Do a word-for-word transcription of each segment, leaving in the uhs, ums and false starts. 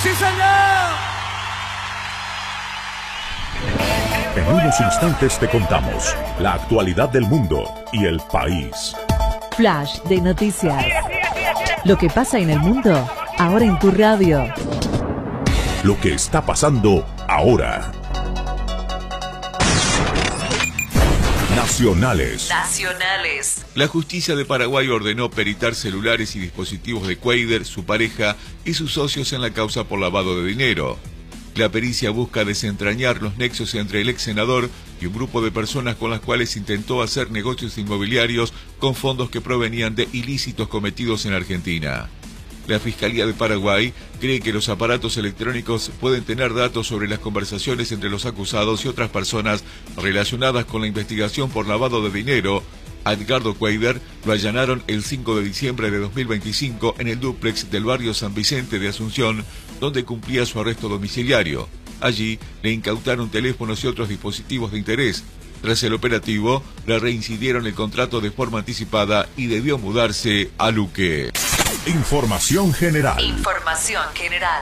¡Sí, señor! En unos instantes te contamos la actualidad del mundo y el país. Flash de noticias. Lo que pasa en el mundo, ahora en tu radio. Lo que está pasando ahora. Nacionales. Nacionales. La justicia de Paraguay ordenó peritar celulares y dispositivos de Cuader, su pareja y sus socios en la causa por lavado de dinero. La pericia busca desentrañar los nexos entre el ex senador y un grupo de personas con las cuales intentó hacer negocios inmobiliarios con fondos que provenían de ilícitos cometidos en Argentina. La Fiscalía de Paraguay cree que los aparatos electrónicos pueden tener datos sobre las conversaciones entre los acusados y otras personas relacionadas con la investigación por lavado de dinero. A Edgardo Cuader lo allanaron el cinco de diciembre de dos mil veinticinco en el dúplex del barrio San Vicente de Asunción, donde cumplía su arresto domiciliario. Allí le incautaron teléfonos y otros dispositivos de interés. Tras el operativo, le reincidieron el contrato de forma anticipada y debió mudarse a Luque. Información general. Información general.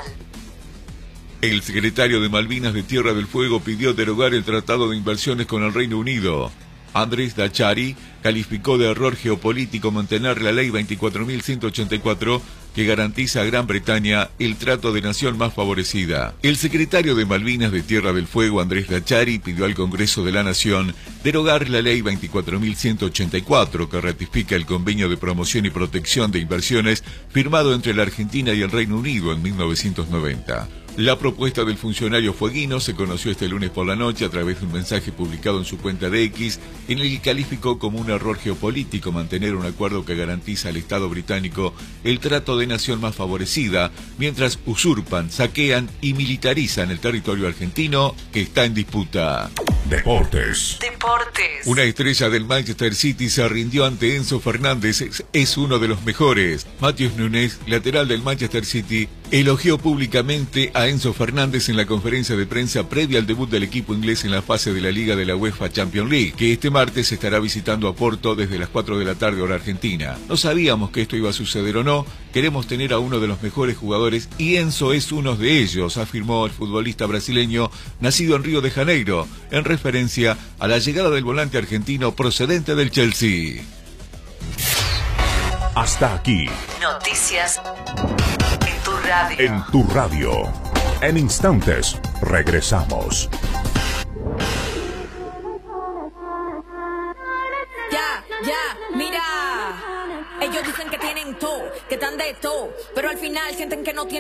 El secretario de Malvinas de Tierra del Fuego pidió derogar el Tratado de Inversiones con el Reino Unido. Andrés Dachari calificó de error geopolítico mantener la ley veinticuatro mil ciento ochenta y cuatro que garantiza a Gran Bretaña el trato de nación más favorecida. El secretario de Malvinas de Tierra del Fuego, Andrés Dachari, pidió al Congreso de la Nación derogar la ley veinticuatro mil ciento ochenta y cuatro que ratifica el convenio de promoción y protección de inversiones firmado entre la Argentina y el Reino Unido en mil novecientos noventa. La propuesta del funcionario fueguino se conoció este lunes por la noche a través de un mensaje publicado en su cuenta de X, en el que calificó como un error geopolítico mantener un acuerdo que garantiza al Estado británico el trato de nación más favorecida, mientras usurpan, saquean y militarizan el territorio argentino que está en disputa. Deportes. Deportes. Una estrella del Manchester City se rindió ante Enzo Fernández, es, es uno de los mejores. Matheus Nunes, lateral del Manchester City, elogió públicamente a Enzo Fernández en la conferencia de prensa previa al debut del equipo inglés en la fase de la Liga de la UEFA Champions League, que este martes estará visitando a Porto desde las cuatro de la tarde hora argentina. No sabíamos que esto iba a suceder o no, queremos tener a uno de los mejores jugadores y Enzo es uno de ellos, afirmó el futbolista brasileño nacido en Río de Janeiro, en referencia a la llegada del volante argentino procedente del Chelsea. Hasta aquí. Noticias en tu radio. En tu radio. En instantes, regresamos. Ya, ya, mira. Ellos dicen que tienen todo, que están de todo, pero al final sienten que no tienen.